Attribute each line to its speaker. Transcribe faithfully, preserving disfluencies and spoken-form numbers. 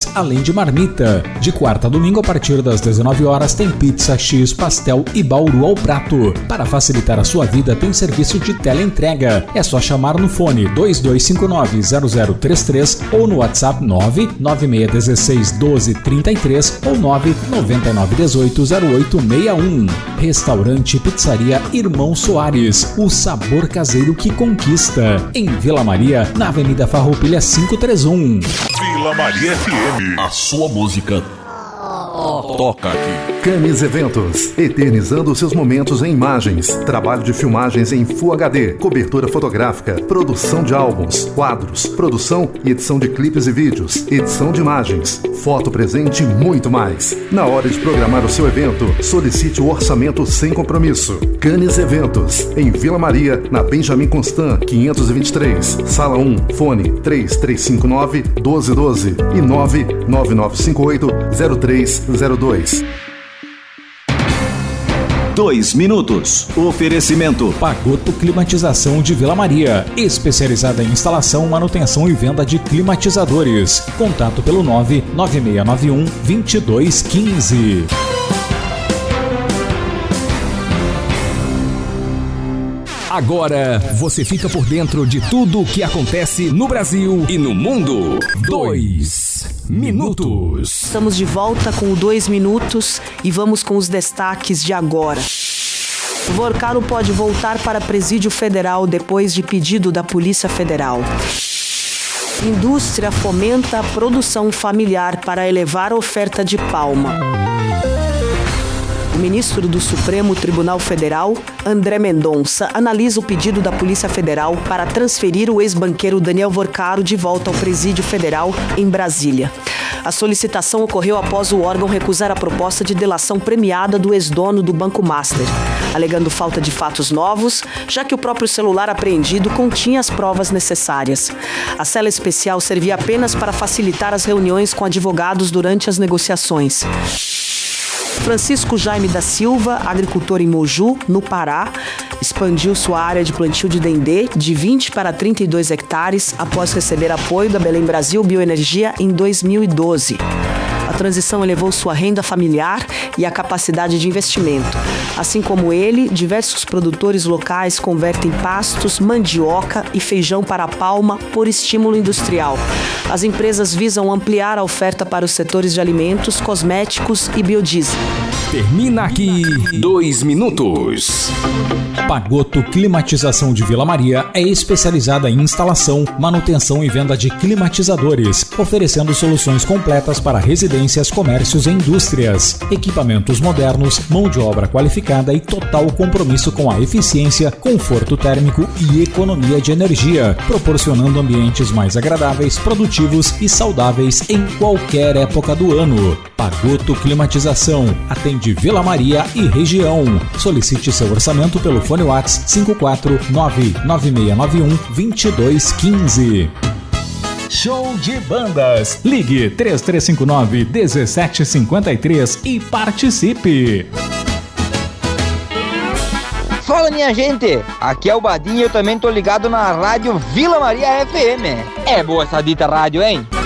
Speaker 1: além de marmita. De quarta a domingo, a partir das dezenove horas, tem pizza, X, pastel e bauru ao prato. Para facilitar a sua vida, tem serviço de teleentrega. É só chamar no fone dois dois cinco nove zero zero três três ou no WhatsApp nove nove seis um seis um doze trinta e três ou nove nove nove um oito zero oito seis um. Restaurante e Pizzaria Irmão Soares, o sabor caseiro que conquista. Em Vila Maria, na Avenida Farroupilha quinhentos e trinta e um.
Speaker 2: Vila Maria F M, a sua música toca aqui.
Speaker 3: Camis Eventos, eternizando seus momentos em imagens. Trabalho de filmagens em Full H D, cobertura fotográfica, produção de álbuns, quadros, produção e edição de clipes e vídeos, edição de imagens, foto presente e muito mais. Na hora de programar o seu evento, solicite o orçamento sem compromisso. Camis Eventos, em Vila Maria, na Benjamin Constant, quinhentos e vinte e três, Sala um, fone três três cinco nove um dois um dois e nove nove nove cinco oito zero três zero dois.
Speaker 4: Dois minutos. Oferecimento
Speaker 1: Pagoto Climatização de Vila Maria, especializada em instalação, manutenção e venda de climatizadores. Contato pelo nove nove seis nove um dois dois um cinco.
Speaker 5: Agora você fica por dentro de tudo o que acontece no Brasil e no mundo. Dois minutos.
Speaker 6: Estamos de volta com o Dois Minutos e vamos com os destaques de agora. Vorcaro pode voltar para presídio federal depois de pedido da Polícia Federal. Indústria fomenta a produção familiar para elevar a oferta de palma. O ministro do Supremo Tribunal Federal, André Mendonça, analisa o pedido da Polícia Federal para transferir o ex-banqueiro Daniel Vorcaro de volta ao presídio federal em Brasília. A solicitação ocorreu após o órgão recusar a proposta de delação premiada do ex-dono do Banco Master, alegando falta de fatos novos, já que o próprio celular apreendido continha as provas necessárias. A cela especial servia apenas para facilitar as reuniões com advogados durante as negociações. Francisco Jaime da Silva, agricultor em Moju, no Pará, expandiu sua área de plantio de dendê de vinte para trinta e dois hectares após receber apoio da Belém Brasil Bioenergia em dois mil e doze. A transição elevou sua renda familiar e a capacidade de investimento. Assim como ele, diversos produtores locais convertem pastos, mandioca e feijão para a palma por estímulo industrial. As empresas visam ampliar a oferta para os setores de alimentos, cosméticos e biodiesel.
Speaker 5: Termina aqui Dois Minutos.
Speaker 1: Pagoto Climatização de Vila Maria é especializada em instalação, manutenção e venda de climatizadores, oferecendo soluções completas para residências, comércios e indústrias. Equipamentos modernos, mão de obra qualificada e total compromisso com a eficiência, conforto térmico e economia de energia, proporcionando ambientes mais agradáveis, produtivos e saudáveis em qualquer época do ano. Pagoto Climatização atende Vila Maria e região. Solicite seu orçamento pelo fone WhatsApp cinco quatro nove nove seis nove um dois dois um cinco. Show de bandas. Ligue três três cinco nove um sete cinco três e participe.
Speaker 7: Fala, minha gente, aqui é o Badinho e eu também tô ligado na rádio Vila Maria F M. É boa essa dita rádio, hein?